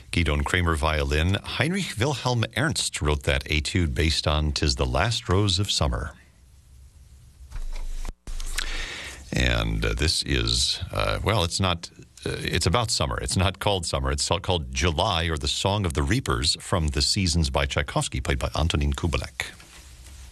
Gidon Kramer violin. Heinrich Wilhelm Ernst wrote that etude based on "'Tis the Last Rose of Summer." And this is, it's not, it's about summer. It's not called summer. It's called July, or the Song of the Reapers, from The Seasons by Tchaikovsky, played by Antonin Kubelik.